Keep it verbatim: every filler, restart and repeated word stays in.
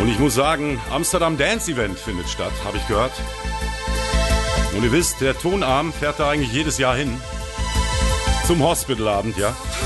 Und ich muss sagen, Amsterdam Dance Event findet statt, habe ich gehört. Und ihr wisst, der Tonarm fährt da eigentlich jedes Jahr hin. Zum Hospitalabend, ja.